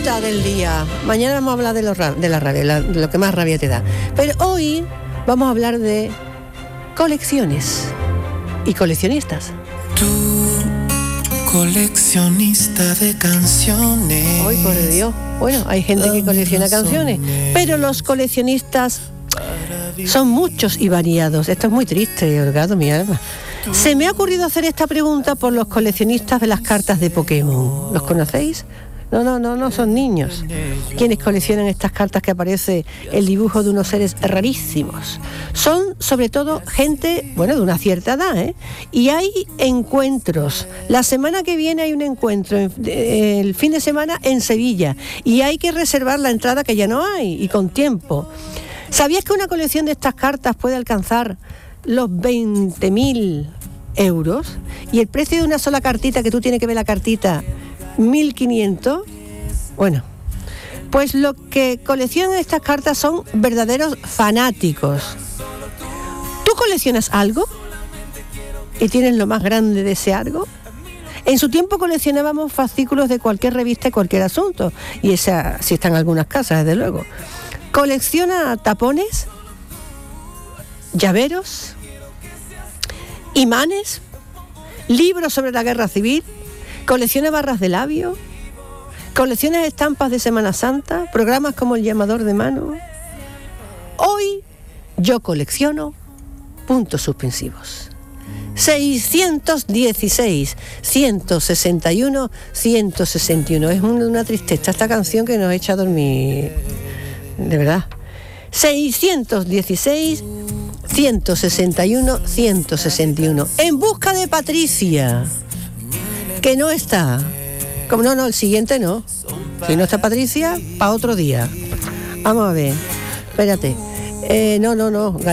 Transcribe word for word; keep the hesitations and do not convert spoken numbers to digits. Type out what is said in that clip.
nota del día. Mañana vamos a hablar de, lo, de la rabia, la, de lo que más rabia te da. Pero hoy vamos a hablar de colecciones y coleccionistas. Tú, coleccionista de canciones. Ay, por Dios. Bueno, hay gente que colecciona canciones, pero los coleccionistas son muchos y variados. Esto es muy triste, Holgado, mi alma. Se me ha ocurrido hacer esta pregunta por los coleccionistas de las cartas de Pokémon. ¿Los conocéis? No, no, no, no son niños quienes coleccionan estas cartas que aparece el dibujo de unos seres rarísimos. Son sobre todo gente, bueno, de una cierta edad, ¿eh? Y hay encuentros. La semana que viene hay un encuentro, el fin de semana en Sevilla, y hay que reservar la entrada, que ya no hay, y con tiempo. ¿Sabías que una colección de estas cartas puede alcanzar los veinte mil euros? Y el precio de una sola cartita, que tú tienes que ver la cartita, mil quinientos. Bueno, pues lo que coleccionan estas cartas son verdaderos fanáticos. ¿Tú coleccionas algo? ¿Y tienes lo más grande de ese algo? En su tiempo coleccionábamos fascículos de cualquier revista y cualquier asunto, y esa sí está en algunas casas, desde luego. ¿Colecciona tapones? ¿Llaveros? ¿Imanes? ¿Libros sobre la guerra civil? ¿Colecciona barras de labio? ¿Colecciona estampas de Semana Santa? ¿Programas como El llamador de mano? Hoy yo colecciono puntos suspensivos. seiscientos dieciséis, ciento sesenta y uno, ciento sesenta y uno. Es una tristeza esta canción que nos echa a dormir. De verdad. seiscientos dieciséis, ciento sesenta y uno, ciento sesenta y uno. En busca de Patricia, que no está. Como no, no, el siguiente no. Si no está Patricia, para otro día. Vamos a ver. Espérate. Eh, no, no, no.